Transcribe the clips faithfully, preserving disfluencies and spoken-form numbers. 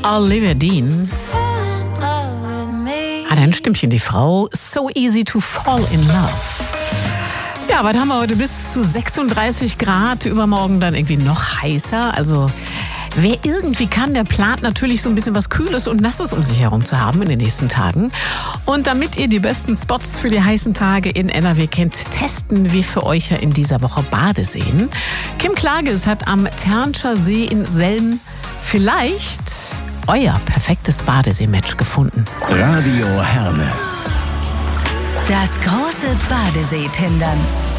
Olivia Dean. Hat ein Stimmchen, die Frau. So easy to fall in love. Ja, aber da haben wir heute bis zu sechsunddreißig Grad. Übermorgen dann irgendwie noch heißer. Also wer irgendwie kann, der plant natürlich so ein bisschen was Kühles und Nasses um sich herum zu haben in den nächsten Tagen. Und damit ihr die besten Spots für die heißen Tage in N R W kennt, testen wir für euch ja in dieser Woche Badeseen. Kim Klages hat am Ternscher See in Selm vielleicht euer perfektes Badesee-Match gefunden. Radio Herne. Das große Badesee-Tindern.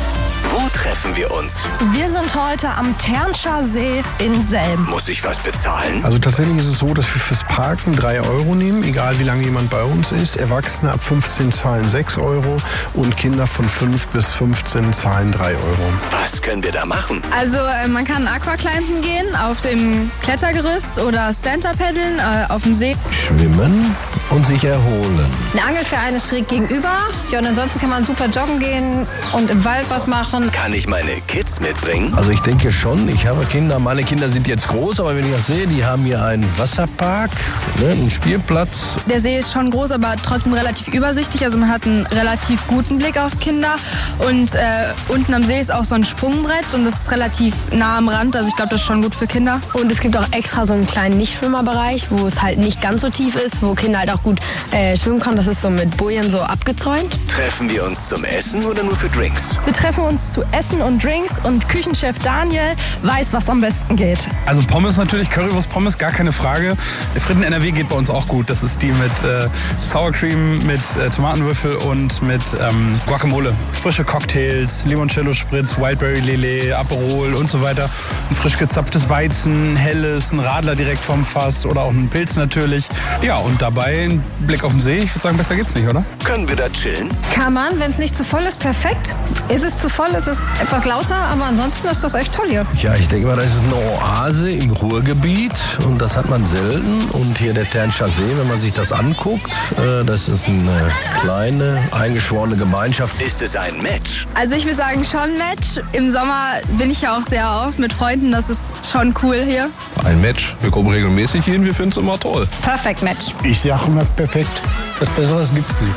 Wo treffen wir uns? Wir sind heute am Ternscher See in Selm. Muss ich was bezahlen? Also tatsächlich ist es so, dass wir fürs Parken drei Euro nehmen, egal wie lange jemand bei uns ist. Erwachsene ab fünfzehn zahlen sechs Euro und Kinder von fünf bis fünfzehn zahlen drei Euro. Was können wir da machen? Also äh, man kann Aquaclimben gehen auf dem Klettergerüst oder Stand-Up paddeln äh, auf dem See. Schwimmen und sich erholen. Ein Angelverein ist schräg gegenüber. Ja, und ansonsten kann man super joggen gehen und im Wald was machen. Kann ich meine Kids mitbringen? Also ich denke schon, ich habe Kinder, meine Kinder sind jetzt groß, aber wenn ich das sehe, die haben hier einen Wasserpark, ne, einen Spielplatz. Der See ist schon groß, aber trotzdem relativ übersichtlich. Also man hat einen relativ guten Blick auf Kinder. Und äh, unten am See ist auch so ein Sprungbrett und das ist relativ nah am Rand. Also ich glaube, das ist schon gut für Kinder. Und es gibt auch extra so einen kleinen Nichtschwimmerbereich, wo es halt nicht ganz so tief ist, wo Kinder halt auch gut äh, schwimmen können. Das ist so mit Bojen so abgezäunt. Treffen wir uns zum Essen oder nur für Drinks? Wir treffen uns zu Essen und Drinks und Küchenchef Daniel weiß, was am besten geht. Also Pommes natürlich, Currywurst-Pommes, gar keine Frage. Fritten N R W geht bei uns auch gut. Das ist die mit äh, Sour Cream, mit äh, Tomatenwürfel und mit ähm, Guacamole. Frische Cocktails, Limoncello-Spritz, Wildberry Lillet, Aperol und so weiter. Ein frisch gezapftes Weizen, helles, ein Radler direkt vom Fass oder auch ein Pilz natürlich. Ja, und dabei ein Blick auf den See. Ich würde sagen, besser geht's nicht, oder? Können wir da chillen? Kann man, wenn es nicht zu voll ist, perfekt. Ist es zu voll, ist es etwas lauter, aber ansonsten ist das echt toll hier. Ja, ich denke mal, das ist eine Oase im Ruhrgebiet und das hat man selten. Und hier der Ternscher See, wenn man sich das anguckt, äh, das ist eine kleine, eingeschworene Gemeinschaft. Ist es ein Match? Also ich würde sagen, schon ein Match. Im Sommer bin ich ja auch sehr oft mit Freunden. Das ist schon cool hier. Ein Match. Wir kommen regelmäßig hin, wir finden es immer toll. Perfekt Match. Ich sage immer perfekt. Was Besseres gibt's nicht.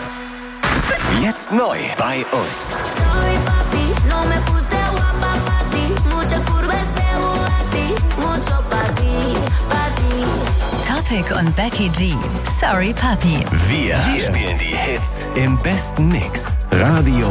Jetzt neu bei uns. Topic und Becky G. Sorry, Papi. Wir, wir spielen die Hits im besten Mix. Radio